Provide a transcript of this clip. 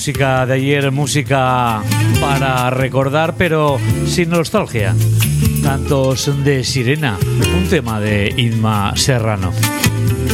música de ayer, música para recordar, pero sin nostalgia. Cantos de Sirena, un tema de Inma Serrano.